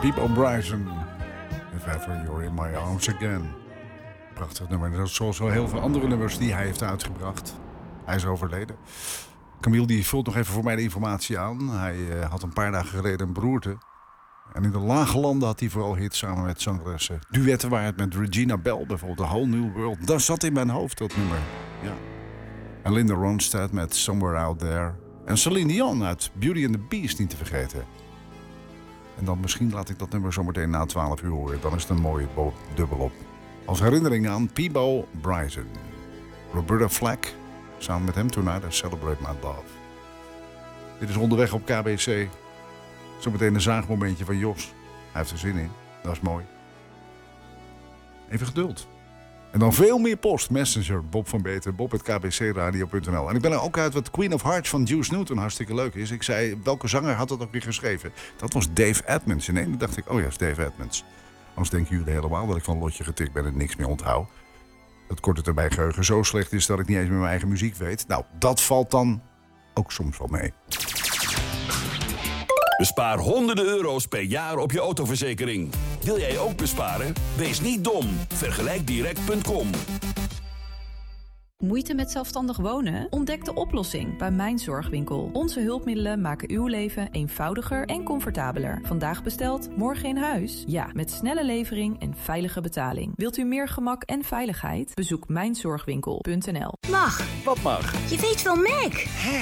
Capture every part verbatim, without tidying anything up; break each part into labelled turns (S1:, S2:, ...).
S1: Peebo Bryson. If ever you're in my arms again. Prachtig nummer. Zoals wel heel veel andere nummers die hij heeft uitgebracht. Hij is overleden. Camille die vult nog even voor mij de informatie aan. Hij uh, had een paar dagen geleden een beroerte. En in de lage landen had hij vooral hits samen met zangeressen. Duetten waar het met Regina Bell, bijvoorbeeld The Whole New World. Dat zat in mijn hoofd, dat nummer. Ja. En Linda Ronstadt met Somewhere Out There. En Celine Dion uit Beauty and the Beast niet te vergeten. En dan misschien laat ik dat nummer zometeen na twaalf uur horen. Dan is het een mooie bo- dubbelop. Als herinnering aan Peebo Bryson. Roberta Flack, samen met hem Tonight I Celebrate My Love. Dit is Onderweg op K B C. Zometeen een zaagmomentje van Jos. Hij heeft er zin in. Dat is mooi. Even geduld. En dan veel meer post. Messenger, Bob van Beter, bob at k b c radio punt n l. En ik ben er ook uit wat Queen of Hearts van Juice Newton hartstikke leuk is. Ik zei, welke zanger had dat ook weer geschreven? Dat was Dave Edmunds. En dan dacht ik, oh ja, dat is Dave Edmunds. Anders denken jullie helemaal dat ik van lotje getikt ben en niks meer onthoud. Dat korte termijn geheugen zo slecht is dat ik niet eens meer mijn eigen muziek weet. Nou, dat valt dan ook soms wel mee.
S2: Bespaar honderden euro's per jaar op je autoverzekering. Wil jij ook besparen? Wees niet dom. vergelijk direct punt com.
S3: Moeite met zelfstandig wonen? Ontdek de oplossing bij Mijn Zorgwinkel. Onze hulpmiddelen maken uw leven eenvoudiger en comfortabeler. Vandaag besteld, morgen in huis? Ja, met snelle levering en veilige betaling. Wilt u meer gemak en veiligheid? Bezoek mijn zorgwinkel punt n l.
S4: Mag.
S2: Wat mag?
S4: Je weet wel Mac.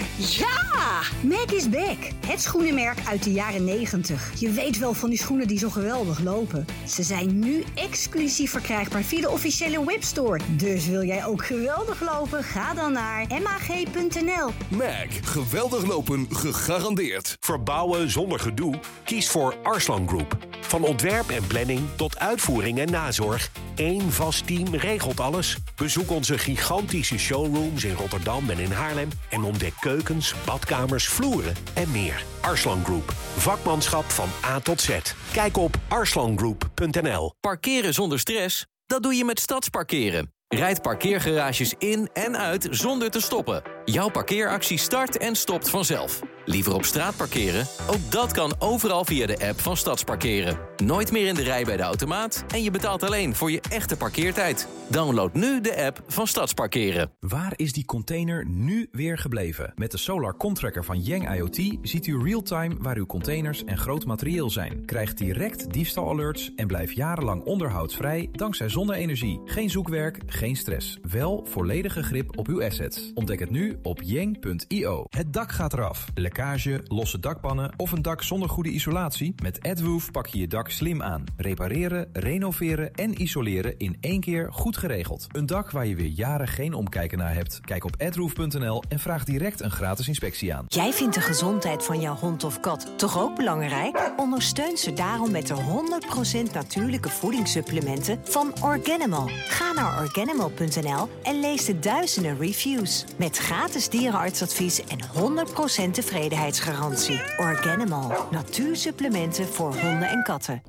S4: Ja! Mac is back. Het schoenenmerk uit de jaren negentig. Je weet wel van die schoenen die zo geweldig lopen. Ze zijn nu exclusief verkrijgbaar via de officiële webstore. Dus wil jij ook geweldig lopen? Ga dan naar m a g punt n l.
S2: Mac, geweldig lopen, gegarandeerd.
S5: Verbouwen zonder gedoe? Kies voor Arslan Group. Van ontwerp en planning tot uitvoering en nazorg. Eén vast team regelt alles. Bezoek onze gigantische showrooms in Rotterdam en in Haarlem. En ontdek keukens, badkamers, vloeren en meer. Arslan Group. Vakmanschap van A tot Z. Kijk op arslan group punt n l.
S6: Parkeren zonder stress? Dat doe je met Stadsparkeren. Rijd parkeergarages in en uit zonder te stoppen. Jouw parkeeractie start en stopt vanzelf. Liever op straat parkeren? Ook dat kan overal via de app van Stadsparkeren. Nooit meer in de rij bij de automaat en je betaalt alleen voor je echte parkeertijd. Download nu de app van Stadsparkeren.
S7: Waar is die container nu weer gebleven? Met de Solar Contracker van Yang I O T ziet u real-time waar uw containers en groot materieel zijn. Krijgt direct diefstalalerts en blijf jarenlang onderhoudsvrij dankzij zonne-energie. Geen zoekwerk, geen stress. Wel volledige grip op uw assets. Ontdek het nu op yang punt i o. Het dak gaat eraf. Lekkage, losse dakpannen of een dak zonder goede isolatie? Met AdWoof pak je je dak slim aan. Repareren, renoveren en isoleren in één keer goed geregeld. Een dak waar je weer jaren geen omkijken naar hebt? Kijk op adwoof punt n l en vraag direct een gratis inspectie aan.
S8: Jij vindt de gezondheid van jouw hond of kat toch ook belangrijk? Ondersteun ze daarom met de honderd procent natuurlijke voedingssupplementen van Organimal. Ga naar organimal punt n l en lees de duizenden reviews. Met gratis dierenartsadvies en honderd procent tevredenheidsgarantie. Organimal. Natuursupplementen voor honden en katten.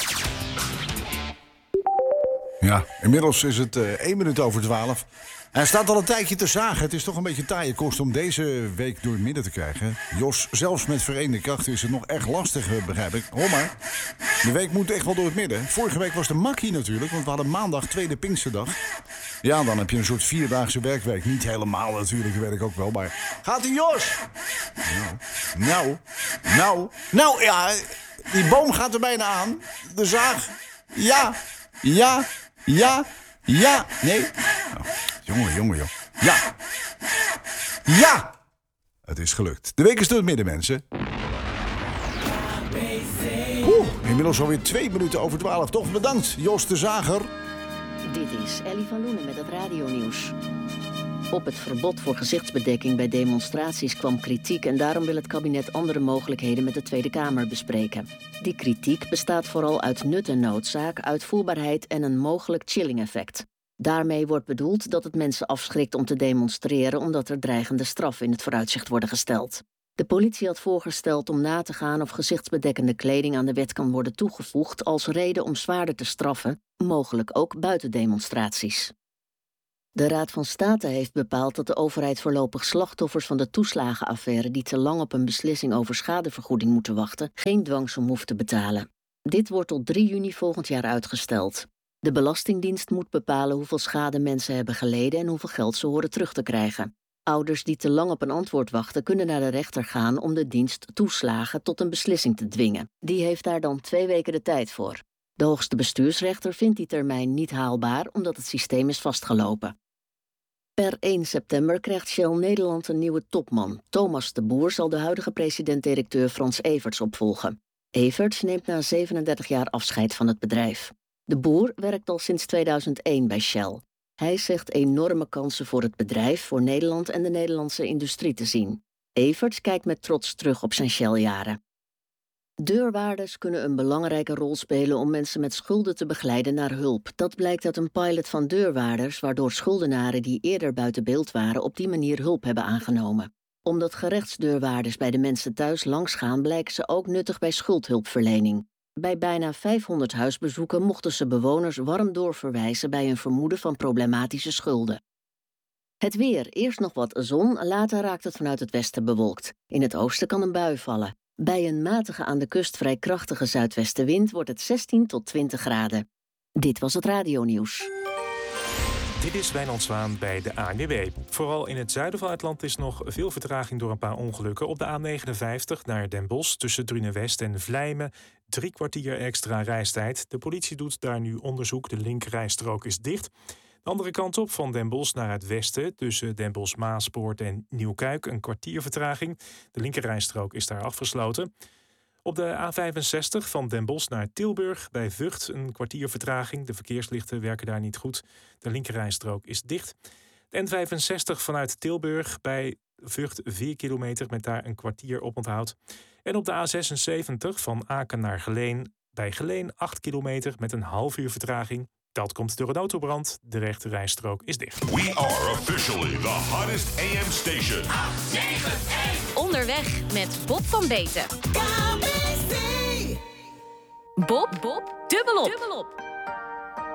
S1: Ja, inmiddels is het uh, één minuut over twaalf. Hij staat al een tijdje te zagen. Het is toch een beetje taaie kost om deze week door het midden te krijgen. Jos, zelfs met verenigde krachten is het nog echt lastig, begrijp ik. Hoor maar, de week moet echt wel door het midden. Vorige week was de makkie natuurlijk, want we hadden maandag tweede Pinksterdag. Ja, dan heb je een soort vierdaagse werkweek. Niet helemaal natuurlijk, dat weet ik ook wel, maar... Gaat-ie, Jos? Nou, nou, nou, nou, ja, die boom gaat er bijna aan. De zaag, ja, ja, ja, ja, nee. Nou, jongen, jongen, jongen. Ja, ja, het is gelukt. De week is door het midden, mensen. Oeh, inmiddels alweer twee minuten over twaalf. Toch bedankt, Jos de Zager.
S9: Dit is Ellie van Loenen met het radionieuws. Op het verbod voor gezichtsbedekking bij demonstraties kwam kritiek en daarom wil het kabinet andere mogelijkheden met de Tweede Kamer bespreken. Die kritiek bestaat vooral uit nut en noodzaak, uitvoerbaarheid en een mogelijk chilling-effect. Daarmee wordt bedoeld dat het mensen afschrikt om te demonstreren omdat er dreigende straffen in het vooruitzicht worden gesteld. De politie had voorgesteld om na te gaan of gezichtsbedekkende kleding aan de wet kan worden toegevoegd als reden om zwaarder te straffen, mogelijk ook buiten demonstraties. De Raad van State heeft bepaald dat de overheid voorlopig slachtoffers van de toeslagenaffaire die te lang op een beslissing over schadevergoeding moeten wachten, geen dwangsom hoeft te betalen. Dit wordt tot drie juni volgend jaar uitgesteld. De Belastingdienst moet bepalen hoeveel schade mensen hebben geleden en hoeveel geld ze horen terug te krijgen. Ouders die te lang op een antwoord wachten kunnen naar de rechter gaan om de dienst toeslagen tot een beslissing te dwingen. Die heeft daar dan twee weken de tijd voor. De hoogste bestuursrechter vindt die termijn niet haalbaar omdat het systeem is vastgelopen. Per één september krijgt Shell Nederland een nieuwe topman. Thomas de Boer zal de huidige president-directeur Frans Everts opvolgen. Everts neemt na zevenendertig jaar afscheid van het bedrijf. De Boer werkt al sinds tweeduizend één bij Shell. Hij zegt enorme kansen voor het bedrijf, voor Nederland en de Nederlandse industrie te zien. Everts kijkt met trots terug op zijn Shell-jaren. Deurwaarders kunnen een belangrijke rol spelen om mensen met schulden te begeleiden naar hulp. Dat blijkt uit een pilot van deurwaarders, waardoor schuldenaren die eerder buiten beeld waren op die manier hulp hebben aangenomen. Omdat gerechtsdeurwaarders bij de mensen thuis langsgaan, blijken ze ook nuttig bij schuldhulpverlening. Bij bijna vijfhonderd huisbezoeken mochten ze bewoners warm doorverwijzen bij een vermoeden van problematische schulden. Het weer, eerst nog wat zon, later raakt het vanuit het westen bewolkt. In het oosten kan een bui vallen. Bij een matige aan de kust vrij krachtige zuidwestenwind wordt het zestien tot twintig graden. Dit was het radionieuws.
S10: Dit is Wijnand Zwaan bij de A N W B. Vooral in het zuiden van het land is nog veel vertraging door een paar ongelukken. Op de A negenenvijftig naar Den Bosch tussen Drunenwest en Vlijmen. Drie kwartier extra reistijd. De politie doet daar nu onderzoek. De linkerrijstrook is dicht. De andere kant op, van Den Bosch naar het westen, tussen Den Bosch-Maaspoort en Nieuwkuik, een kwartier vertraging. De linkerrijstrook is daar afgesloten. Op de A vijfenzestig van Den Bosch naar Tilburg, bij Vught, een kwartier vertraging. De verkeerslichten werken daar niet goed. De linkerrijstrook is dicht. De N vijfenzestig vanuit Tilburg, bij Vught, vier kilometer, met daar een kwartier oponthoud. En op de A zesenzeventig van Aken naar Geleen, bij Geleen, acht kilometer, met een half uur vertraging. Dat komt door een autobrand. De rechte rijstrook is dicht.
S11: We are officially the hottest A M station.
S12: acht negen één. Onderweg met Bob van Beten. K B C. Bob, Bob, dubbelop. dubbelop.